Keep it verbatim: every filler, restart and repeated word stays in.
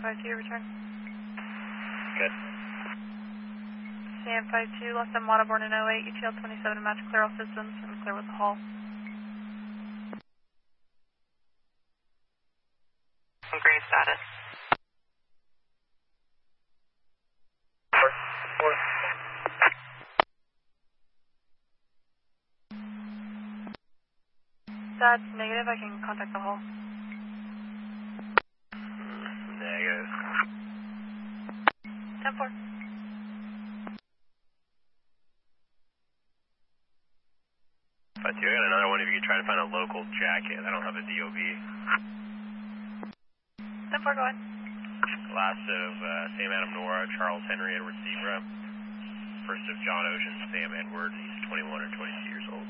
five two, return. Good. Sam five two, left time Waterborne in oh eight, E T L twenty-seven, match clear all systems, and clear with the hull. Gray status. Four. Four. That's negative, I can contact the hull. Negative. ten four. five two, I got another one if you could try to find a local jacket. I don't have a D O B. ten four, go ahead. Last of uh, Sam Adam Nora, Charles Henry Edward Zebra. First of John Ocean, Sam Edward, he's twenty-one or twenty-two years old.